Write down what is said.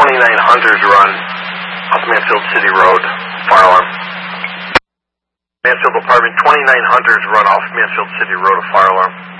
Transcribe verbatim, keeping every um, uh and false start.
twenty-nine hundred run off Mansfield City Road, fire alarm. Mansfield Apartment, twenty-nine hundred run off Mansfield City Road, a fire alarm.